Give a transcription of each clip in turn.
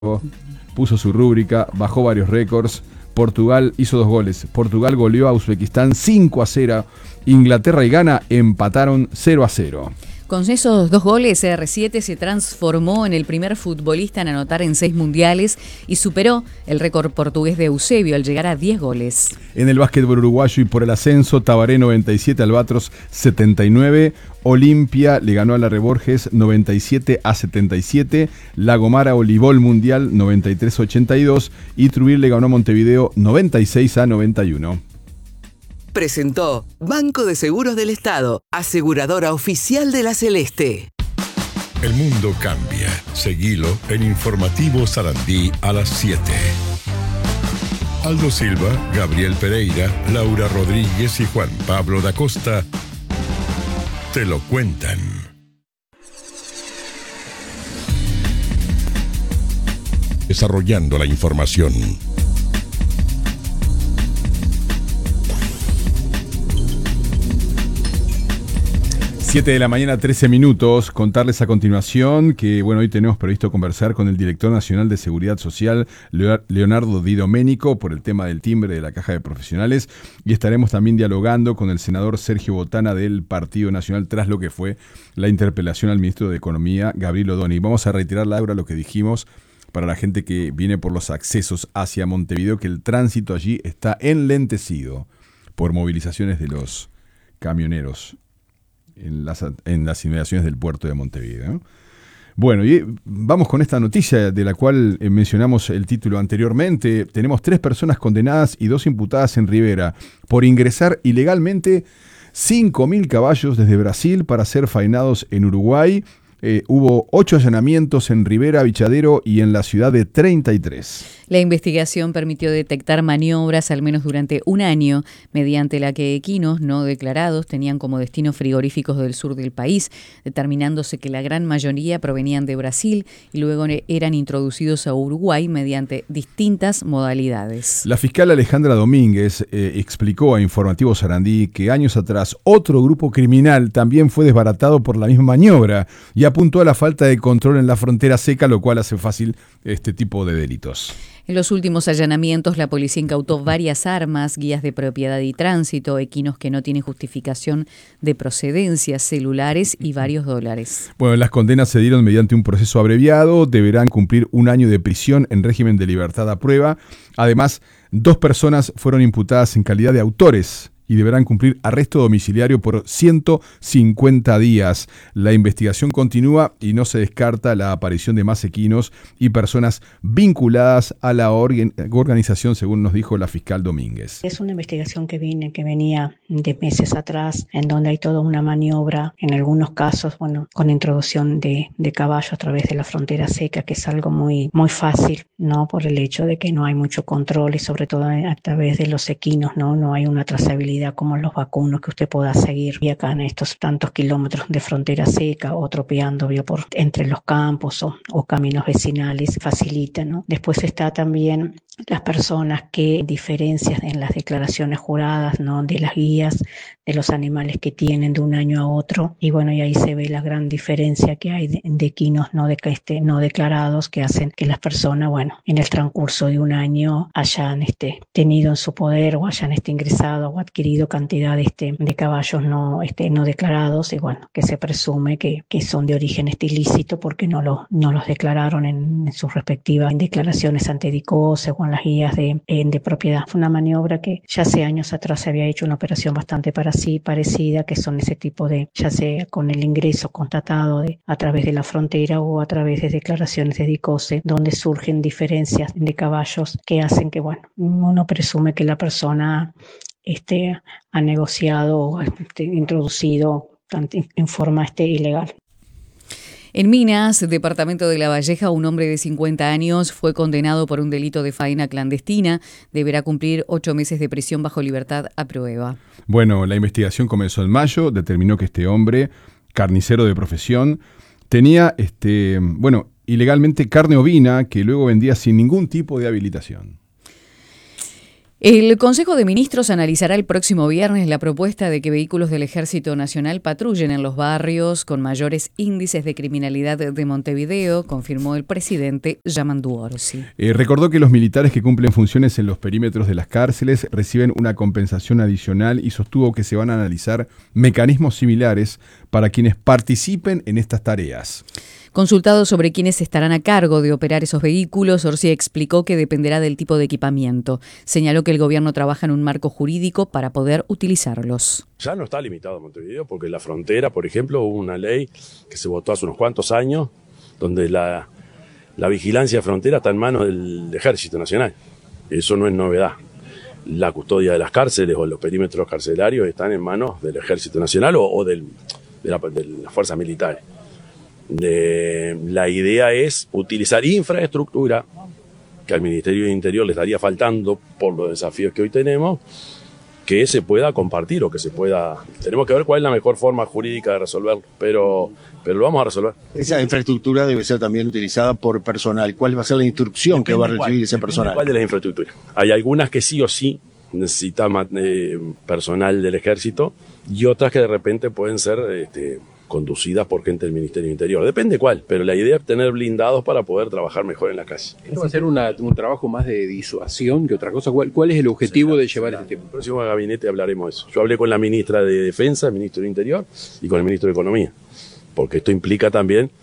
puso su rúbrica, bajó varios récords. Portugal hizo 2 goles. Portugal goleó a Uzbekistán 5-0. Inglaterra y Ghana empataron 0-0. Con esos 2 goles, CR7 se transformó en el primer futbolista en anotar en 6 mundiales y superó el récord portugués de Eusebio al llegar a 10 goles. En el básquetbol uruguayo y por el ascenso, Tabaré 97, Albatros 79. Olimpia le ganó a la Reborges 97-77. La Gomara Olivol Mundial 93-82. Y Trujillo le ganó a Montevideo 96-91. Presentó Banco de Seguros del Estado, aseguradora oficial de la Celeste. El mundo cambia. Seguilo en Informativo Sarandí a las 7. Aldo Silva, Gabriel Pereira, Laura Rodríguez y Juan Pablo da Costa te lo cuentan. Desarrollando la información. 7 de la mañana, 13 minutos. Contarles a continuación que, hoy tenemos previsto conversar con el director nacional de Seguridad Social, Leonardo Di Domenico, por el tema del timbre de la Caja de Profesionales, y estaremos también dialogando con el senador Sergio Botana del Partido Nacional tras lo que fue la interpelación al ministro de Economía, Gabriel Odoni. Vamos a reiterar, Laura, lo que dijimos para la gente que viene por los accesos hacia Montevideo, que el tránsito allí está enlentecido por movilizaciones de los camioneros en las inmediaciones del puerto de Montevideo, ¿no? Bueno, y vamos con esta noticia de la cual mencionamos el título anteriormente. Tenemos 3 personas condenadas y 2 imputadas en Rivera por ingresar ilegalmente 5.000 caballos desde Brasil para ser faenados en Uruguay. Hubo 8 allanamientos en Rivera, Vichadero y en la ciudad de 33. La investigación permitió detectar maniobras al menos durante un año, mediante la que equinos no declarados tenían como destino frigoríficos del sur del país, determinándose que la gran mayoría provenían de Brasil y luego eran introducidos a Uruguay mediante distintas modalidades. La fiscal Alejandra Domínguez explicó a Informativo Sarandí que años atrás otro grupo criminal también fue desbaratado por la misma maniobra y apuntó a la falta de control en la frontera seca, lo cual hace fácil este tipo de delitos. En los últimos allanamientos, la policía incautó varias armas, guías de propiedad y tránsito, equinos que no tienen justificación de procedencia, celulares y varios dólares. Bueno, las condenas se dieron mediante un proceso abreviado. Deberán cumplir 1 año de prisión en régimen de libertad a prueba. Además, 2 personas fueron imputadas en calidad de autores y deberán cumplir arresto domiciliario por 150 días. La investigación continúa y no se descarta la aparición de más equinos y personas vinculadas a la organización, según nos dijo la fiscal Domínguez. Es una investigación que venía de meses atrás, en donde hay toda una maniobra, en algunos casos, con introducción de caballos a través de la frontera seca, que es algo muy, muy fácil, ¿no? Por el hecho de que no hay mucho control y sobre todo a través de los equinos, no hay una trazabilidad como los vacunos que usted pueda seguir y acá en estos tantos kilómetros de frontera seca o tropeando por entre los campos o caminos vecinales, facilita, ¿no? Después está también las personas que diferencias en las declaraciones juradas, ¿no? De las guías de los animales que tienen de un año a otro y y ahí se ve la gran diferencia que hay de equinos no declarados que hacen que las personas, en el transcurso de un año hayan tenido en su poder o hayan ingresado o adquirido cantidad de caballos no declarados y que se presume que son de origen ilícito porque no los declararon en sus respectivas declaraciones ante DICOSE o en las guías de propiedad. Fue una maniobra que ya hace años atrás se había hecho una operación bastante parecida, que son ese tipo de, ya sea con el ingreso constatado a través de la frontera o a través de declaraciones de DICOSE, donde surgen diferencias de caballos que hacen que, uno presume que la persona ha negociado o introducido en forma ilegal. En Minas, departamento de La Valleja, un hombre de 50 años fue condenado por un delito de faena clandestina. Deberá cumplir 8 meses de prisión bajo libertad a prueba. Bueno, la investigación comenzó en mayo, determinó que este hombre, carnicero de profesión, tenía ilegalmente carne ovina que luego vendía sin ningún tipo de habilitación. El Consejo de Ministros analizará el próximo viernes la propuesta de que vehículos del Ejército Nacional patrullen en los barrios con mayores índices de criminalidad de Montevideo, confirmó el presidente Yamandu Orsi. Recordó que los militares que cumplen funciones en los perímetros de las cárceles reciben una compensación adicional y sostuvo que se van a analizar mecanismos similares para quienes participen en estas tareas. Consultado sobre quiénes estarán a cargo de operar esos vehículos, Orsi explicó que dependerá del tipo de equipamiento. Señaló que el gobierno trabaja en un marco jurídico para poder utilizarlos. Ya no está limitado a Montevideo, porque en la frontera, por ejemplo, hubo una ley que se votó hace unos cuantos años, donde la vigilancia de frontera está en manos del Ejército Nacional. Eso no es novedad. La custodia de las cárceles o los perímetros carcelarios están en manos del Ejército Nacional o de las fuerzas militares. La idea es utilizar infraestructura que al Ministerio de Interior le estaría faltando por los desafíos que hoy tenemos, que se pueda compartir o que se pueda... Tenemos que ver cuál es la mejor forma jurídica de resolverlo, pero lo vamos a resolver. Esa infraestructura debe ser también utilizada por personal. ¿Cuál va a ser la instrucción que va a recibir ese personal? ¿Cuál de las infraestructuras? Hay algunas que sí o sí necesitan personal del Ejército y otras que de repente pueden ser... conducidas por gente del Ministerio de Interior. Depende cuál, pero la idea es tener blindados para poder trabajar mejor en la calle. ¿Esto va a ser un trabajo más de disuasión que otra cosa? ¿Cuál es el objetivo de llevar este tema? En el próximo gabinete hablaremos de eso. Yo hablé con la ministra de Defensa, el ministro de Interior y con el ministro de Economía, porque esto implica también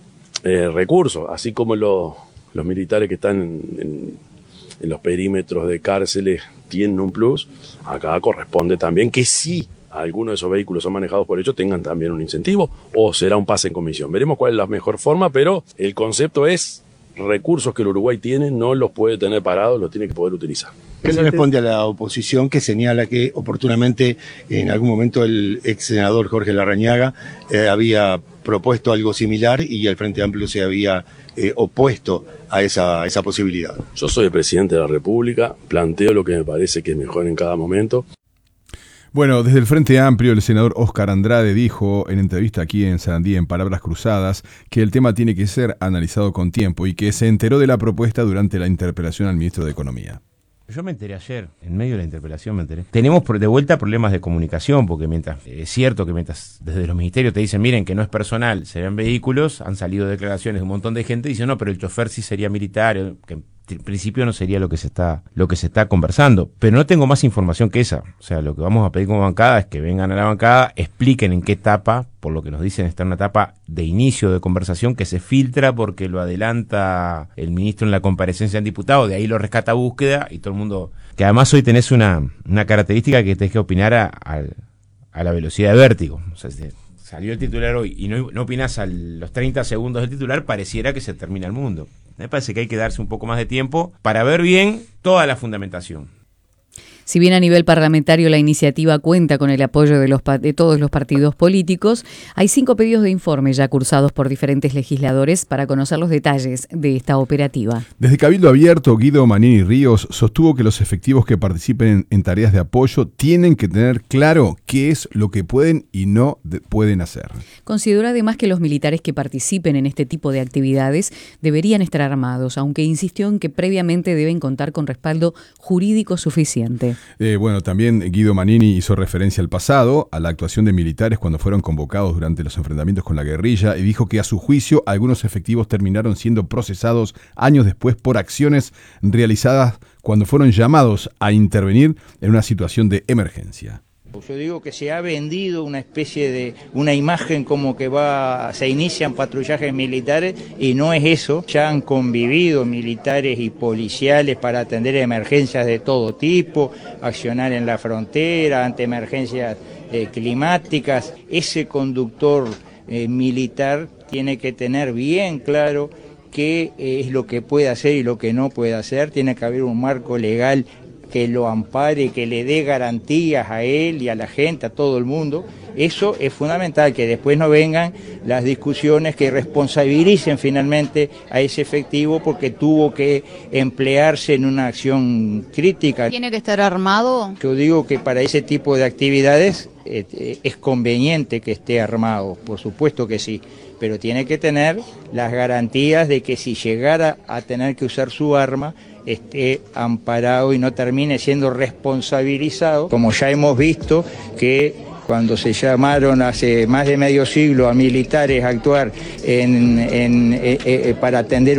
recursos, así como los militares que están en los perímetros de cárceles tienen un plus, acá corresponde también que sí algunos de esos vehículos son manejados por ellos, tengan también un incentivo o será un pase en comisión. Veremos cuál es la mejor forma, pero el concepto es recursos que el Uruguay tiene, no los puede tener parados, los tiene que poder utilizar. ¿Qué se responde a la oposición que señala que oportunamente en algún momento el ex senador Jorge Larrañaga había propuesto algo similar y el Frente Amplio se había opuesto a esa posibilidad? Yo soy el presidente de la República, planteo lo que me parece que es mejor en cada momento. Bueno, desde el Frente Amplio, el senador Óscar Andrade dijo en entrevista aquí en Sarandí, en Palabras Cruzadas, que el tema tiene que ser analizado con tiempo y que se enteró de la propuesta durante la interpelación al ministro de Economía. Yo me enteré ayer, en medio de la interpelación me enteré. Tenemos de vuelta problemas de comunicación, porque es cierto que mientras desde los ministerios te dicen, miren que no es personal, se ven vehículos, han salido declaraciones de un montón de gente diciendo, no, pero el chofer sí sería militar, que en principio no sería lo que se está conversando, pero no tengo más información que esa. O sea, lo que vamos a pedir como bancada es que vengan a la bancada, expliquen en qué etapa, por lo que nos dicen está en una etapa de inicio de conversación que se filtra porque lo adelanta el ministro en la comparecencia en diputado, de ahí lo rescata búsqueda y todo el mundo, que además hoy tenés una característica que tenés que opinar a la velocidad de vértigo. O sea, salió el titular hoy y no opinas a los 30 segundos del titular, pareciera que se termina el mundo. Me parece que hay que darse un poco más de tiempo para ver bien toda la fundamentación. Si bien a nivel parlamentario la iniciativa cuenta con el apoyo de todos los partidos políticos, hay 5 pedidos de informe ya cursados por diferentes legisladores para conocer los detalles de esta operativa. Desde Cabildo Abierto, Guido Manini Ríos sostuvo que los efectivos que participen en tareas de apoyo tienen que tener claro qué es lo que pueden y no pueden hacer. Consideró además que los militares que participen en este tipo de actividades deberían estar armados, aunque insistió en que previamente deben contar con respaldo jurídico suficiente. Bueno, también Guido Manini hizo referencia al pasado, a la actuación de militares cuando fueron convocados durante los enfrentamientos con la guerrilla y dijo que a su juicio algunos efectivos terminaron siendo procesados años después por acciones realizadas cuando fueron llamados a intervenir en una situación de emergencia. Yo digo que se ha vendido una especie de una imagen como que se inician patrullajes militares y no es eso. Ya han convivido militares y policiales para atender emergencias de todo tipo, accionar en la frontera ante emergencias climáticas. Ese conductor militar tiene que tener bien claro qué es lo que puede hacer y lo que no puede hacer. Tiene que haber un marco legal que lo ampare, que le dé garantías a él y a la gente, a todo el mundo. Eso es fundamental, que después no vengan las discusiones que responsabilicen finalmente a ese efectivo porque tuvo que emplearse en una acción crítica. ¿Tiene que estar armado? Yo digo que para ese tipo de actividades es conveniente que esté armado, por supuesto que sí. pero tiene que tener las garantías de que si llegara a tener que usar su arma, esté amparado y no termine siendo responsabilizado, como ya hemos visto que cuando se llamaron hace más de medio siglo a militares a actuar para atender